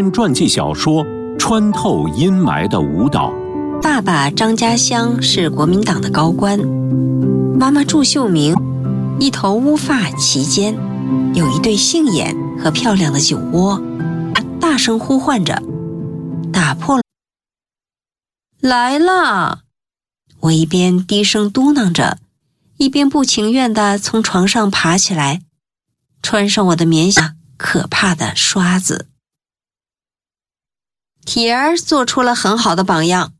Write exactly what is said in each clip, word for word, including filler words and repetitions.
篇传记小说《穿透阴霾的舞蹈》。 爸爸张家乡是国民党的高官，妈妈祝秀明一头乌发齐肩，有一对杏眼和漂亮的酒窝，大声呼唤着，打破了来了。我一边低声嘟囔着，一边不情愿地从床上爬起来，穿上我的棉鞋，可怕的刷子。铁儿做出了很好的榜样。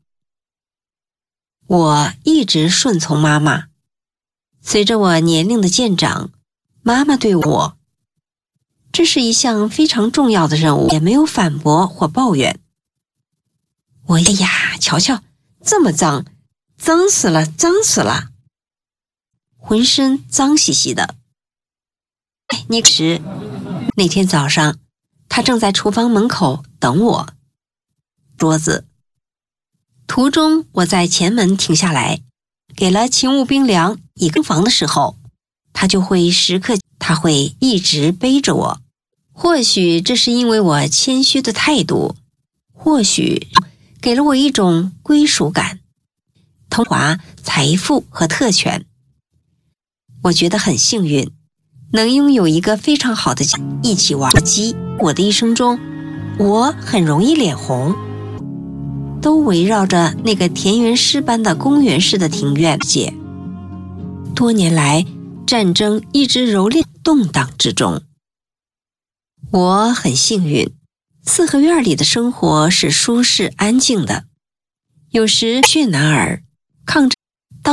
我一直顺从妈妈。随着我年龄的渐长，妈妈对我，这是一项非常重要的任务，也没有反驳或抱怨。我哎呀，瞧瞧，这么脏，脏死了，脏死了，浑身脏兮兮的。哎，你时，那天早上，他正在厨房门口等我。桌子。途中，我在前门停下来，给了勤务兵粮一根房的时候，他就会时刻，他会一直背着我。或许这是因为我谦虚的态度，或许给了我一种归属感、同华、财富和特权。我觉得很幸运，能拥有一个非常好的家，一起玩鸡。我的一生中，我很容易脸红。都围绕着那个田园诗般的公园式的庭院界。多年来，战争一直蹂躏动荡之中。我很幸运，四合院里的生活是舒适安静的。有时去哪儿，抗争